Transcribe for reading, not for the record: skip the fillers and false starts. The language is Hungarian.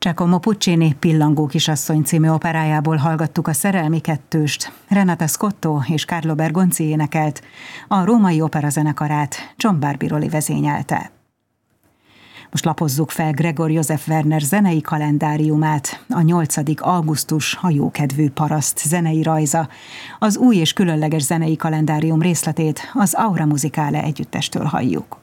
Giacomo Puccini Pillangó kisasszony című operájából hallgattuk a Szerelmi kettőst. Renata Scotto és Carlo Bergonzi énekelt, a Római Opera zenekarát John Barbirolli vezényelte. Most lapozzuk fel Gregor József Werner zenei kalendáriumát, a 8. augusztus a jókedvű paraszt zenei rajza. Az új és különleges zenei kalendárium részletét az Aura Musicale együttestől halljuk.